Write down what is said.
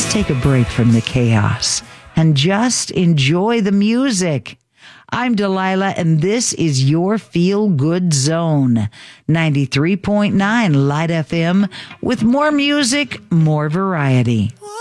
let's take a break from the chaos and just enjoy the music. I'm Delilah, and this is your Feel Good Zone, 93.9 Light FM, with more music, more variety.